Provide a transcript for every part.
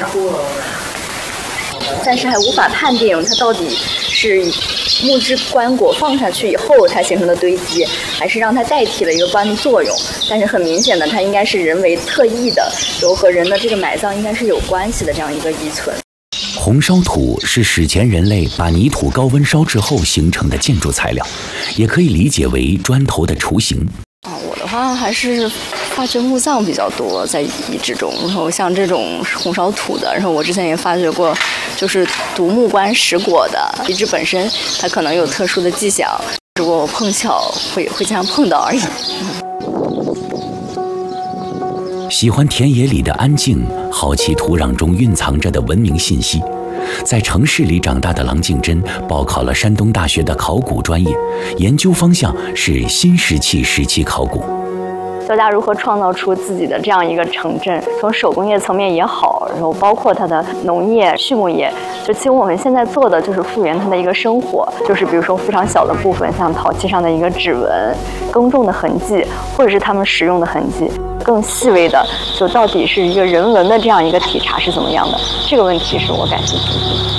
少。 暂时还无法判定它到底是木质棺椁放下去以后它形成的堆积，还是让它代替了一个棺的作用。但是很明显的，它应该是人为特意的，然后和人的这个埋葬应该是有关系的这样一个遗存。 红烧土是史前人类把泥土高温烧制后形成的建筑材料，也可以理解为砖头的雏形。 我的话还是发掘墓葬比较多，在遗址中。然后像这种红烧土的，然后我之前也发掘过，就是独木棺石椁的遗址本身，它可能有特殊的迹象，只不过我碰巧会这样碰到而已。 喜欢田野里的安静，好奇土壤中蕴藏着的文明信息。在城市里长大的郎静珍报考了山东大学的考古专业，研究方向是新石器时期考古。 焦家如何创造出自己的这样一个城镇，从手工业层面也好，然后包括它的农业、畜牧业，就其实我们现在做的就是复原它的一个生活，就是比如说非常小的部分，像陶器上的一个指纹、耕种的痕迹，或者是他们使用的痕迹，更细微的，就到底是一个人文的这样一个体察是怎么样的，这个问题是我感兴趣的。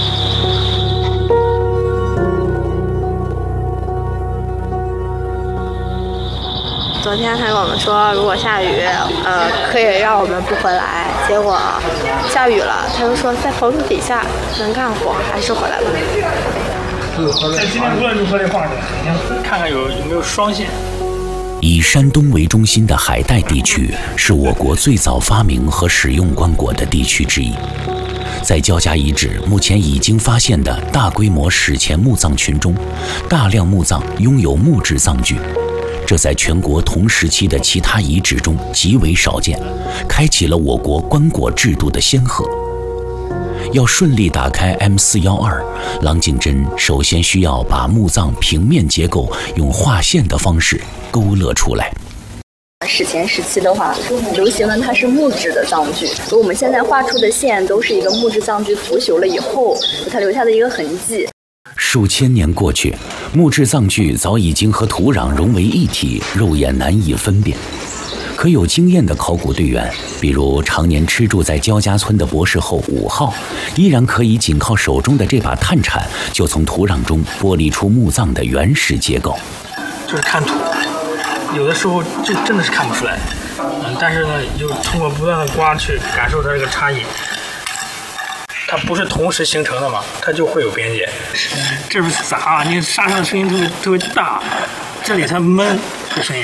昨天他跟我们说，如果下雨，可以让我们不回来。结果下雨了，他就说在棚子底下能干活，还是回来了。 今天无论如何得画出来，你看看有没有双线。 以山东为中心的海带地区是我国最早发明和使用棺椁的地区之一。在焦家遗址目前已经发现的大规模史前墓葬群中，大量墓葬拥有木质葬具。这在全国同时期的其他遗址中极为少见，开启了我国棺椁制度的先河。要顺利打开 M412，郎静珍首先需要把墓葬平面结构用画线的方式勾勒出来。 史前时期的话，流行的它是木质的葬具，而我们现在画出的线都是一个木质葬具腐朽了以后它留下的一个痕迹。 数千年过去，木质葬具早已经和土壤融为一体，肉眼难以分辨。可有经验的考古队员，比如常年吃住在焦家村的博士后5号，依然可以仅靠手中的这把探铲，就从土壤中剥离出墓葬的原始结构。 就是看土，有的时候这真的是看不出来，但是呢，就通过不断的刮去感受它这个差异。它不是同时形成的嘛，它就会有边界。这是杂，你沙上的声音特别大，这里它闷的声音。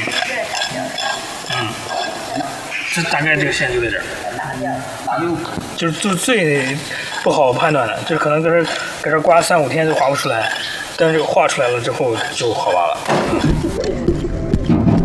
这大概这个线就在这儿，就是最不好判断的，就是可能搁这刮3-5天就画不出来，但是这个画出来了之后就好挖了。